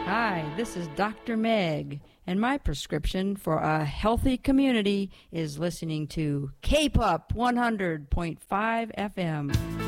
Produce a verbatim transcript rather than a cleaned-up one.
Hi, this is Doctor Meg, and my prescription for a healthy community is listening to K-Pop one hundred point five F M.